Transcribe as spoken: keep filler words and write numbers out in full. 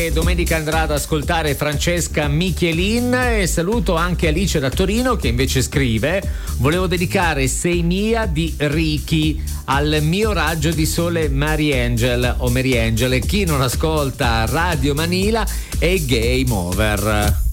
che domenica andrà ad ascoltare Francesca Michelin, e saluto anche Alice da Torino che invece scrive: volevo dedicare Sei mia di Ricky al mio raggio di sole Mariangel o Mariangel, e chi non ascolta Radio Manila è game over.